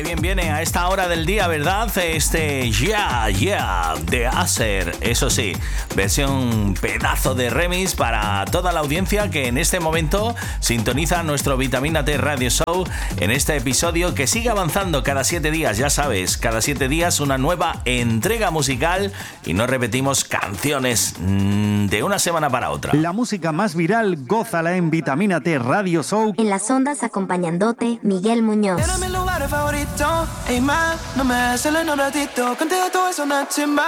bien viene a esta hora del día, ¿verdad? De Acer. Eso sí, versión pedazo de remix para toda la audiencia que en este momento sintoniza nuestro Vitamina T Radio Show en este episodio que sigue avanzando cada 7 días, ya sabes, cada 7 días una nueva entrega musical y no repetimos canciones de una semana para otra. La música más viral, gózala en Vitamina T Radio Show. En las ondas acompañándote, Miguel Muñoz. Era mi lugar favorito, ey ma, no me haces un ratito, contigo todo es una chimba.